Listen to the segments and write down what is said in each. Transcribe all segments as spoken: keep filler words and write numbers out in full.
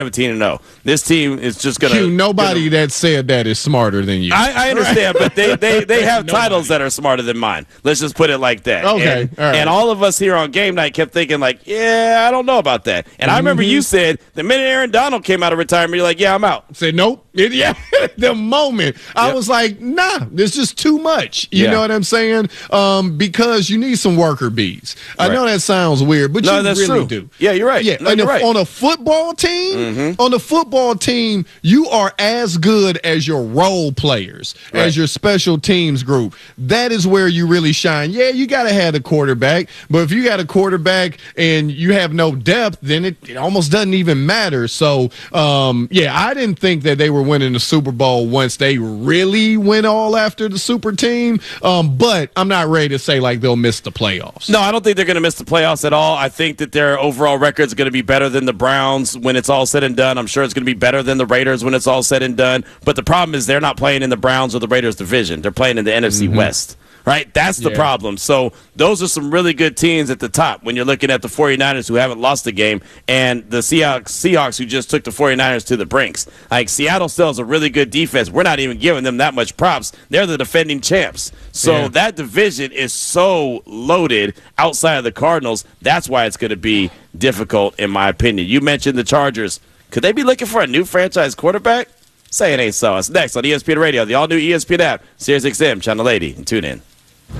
seventeen and oh. This team is just going to. Nobody gonna, that said that is smarter than you. I, I understand, but they, they, they have titles that are smarter than mine. Let's just put it like that. Okay. And all, right. and all of us here on game night kept thinking, like, yeah, I don't know about that. And mm-hmm. I remember you said the minute Aaron Donald came out of retirement, you're like, yeah, I'm out. I said, nope. It, yeah. The moment I yep. was like, nah, there's just too much. You yeah. know what I'm saying? Um, because you need some worker bees. I right. know that sounds weird, but no, you that's really true. do. Yeah, you're right. Yeah, no, and you're if, right. on a football team, mm-hmm. on a football team, you are as good as your role players, right. as your special teams group. That is where you really shine. Yeah, you got to have a quarterback, but if you got a quarterback and you have no depth, then it, it almost doesn't even matter. So, um, yeah, I didn't think that they were winning the Super Bowl once they really went all after the super team, um, but I'm not ready to say like they'll miss the playoffs. No, I don't think they're going to miss the playoffs at all. I think that their overall record is going to be better than the Browns when it's all said and done. I'm sure it's going to be better than the Raiders when it's all said and done. But the problem is they're not playing in the Browns or the Raiders division. They're playing in the N F C mm-hmm. West. Right? That's the yeah. problem. So those are some really good teams at the top when you're looking at the 49ers who haven't lost a game and the Seahawks, Seahawks who just took the 49ers to the brinks. Like, Seattle still has a really good defense. We're not even giving them that much props. They're the defending champs. So yeah. that division is so loaded outside of the Cardinals. That's why it's going to be difficult, in my opinion. You mentioned the Chargers. Could they be looking for a new franchise quarterback? Say it ain't so. It's next on E S P N Radio, the all-new E S P N app, Sirius X M, Channel eighty, and tune in.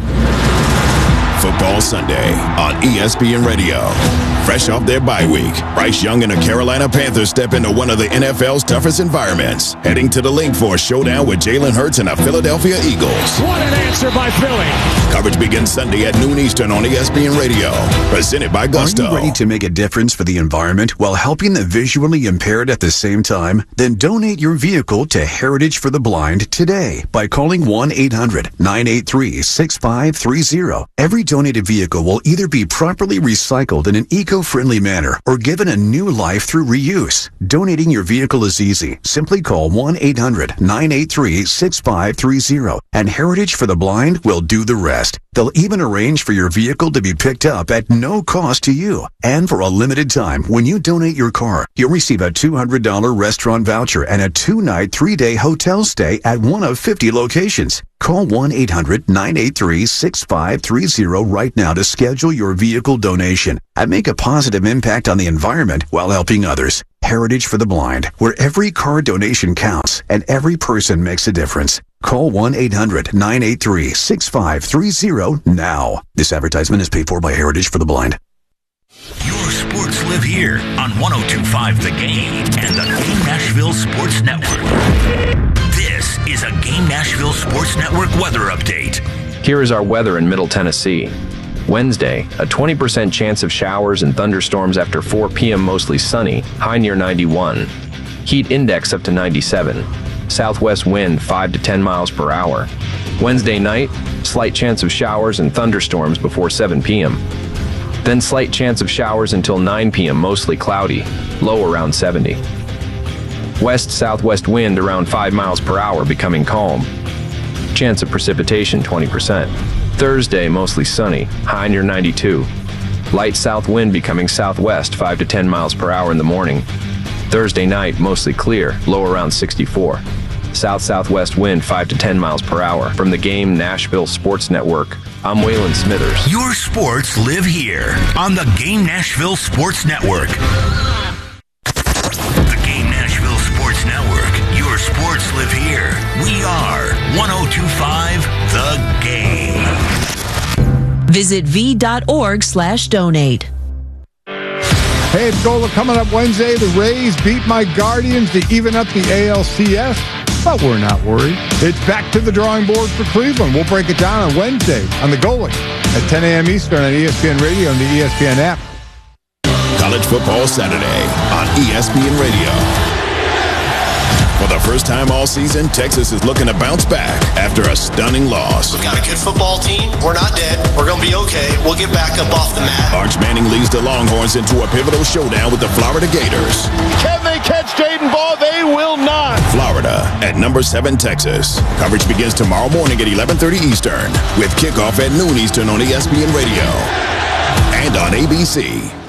Football Sunday on E S P N Radio. Fresh off their bye week, Bryce Young and the Carolina Panthers step into one of the N F L's toughest environments, heading to the link for a showdown with Jalen Hurts and the Philadelphia Eagles. What an answer by Philly. Coverage begins Sunday at noon Eastern on E S P N Radio. Presented by Gusto. Are you ready to make a difference for the environment while helping the visually impaired at the same time? Then donate your vehicle to Heritage for the Blind today by calling one eight hundred nine eight three six five three zero. Every donated vehicle will either be properly recycled in an eco-friendly manner or given a new life through reuse. Donating your vehicle is easy. Simply call one eight hundred nine eight three six five three zero and Heritage for the Blind will do the rest. They'll even arrange for your vehicle to be picked up at no cost to you. And for a limited time, when you donate your car, you'll receive a two hundred dollars restaurant voucher and a two-night, three-day hotel stay at one of fifty locations. Call one eight hundred nine eight three six five three zero right now to schedule your vehicle donation and make a positive impact on the environment while helping others. Heritage for the Blind, where every car donation counts and every person makes a difference. Call one eight hundred nine eight three six five three zero now. This advertisement is paid for by Heritage for the Blind. Your sports live here on one oh two point five The Game and the Game Nashville Sports Network. This is a Game Nashville Sports Network weather update. Here is our weather in Middle Tennessee. Wednesday, a twenty percent chance of showers and thunderstorms after four p.m. mostly sunny, high near ninety-one. Heat index up to ninety-seven. Southwest wind five to ten miles per hour. Wednesday night, slight chance of showers and thunderstorms before seven p.m. Then slight chance of showers until nine p.m. mostly cloudy, low around seventy. West-southwest wind around five miles per hour becoming calm. Chance of precipitation twenty percent. Thursday, mostly sunny, high near ninety-two. Light south wind becoming southwest five to ten miles per hour in the morning. Thursday night, mostly clear, low around sixty-four. South-southwest wind five to ten miles per hour. From the Game Nashville Sports Network, I'm Waylon Smithers. Your sports live here on the Game Nashville Sports Network. The Game Nashville Sports Network. Your sports live here. We are one oh two point five The Game. Visit v.org slash donate. Hey, it's Gola coming up Wednesday. The Rays beat my Guardians to even up the A L C S, but we're not worried. It's back to the drawing board for Cleveland. We'll break it down on Wednesday on the Gola at ten a.m. Eastern on E S P N Radio and the E S P N app. College Football Saturday on E S P N Radio. For the first time all season, Texas is looking to bounce back after a stunning loss. We've got a good football team. We're not dead. We're going to be okay. We'll get back up off the mat. Arch Manning leads the Longhorns into a pivotal showdown with the Florida Gators. Can they catch Jaden Ball? They will not. Florida at number seven, Texas. Coverage begins tomorrow morning at eleven thirty Eastern with kickoff at noon Eastern on E S P N Radio and on A B C.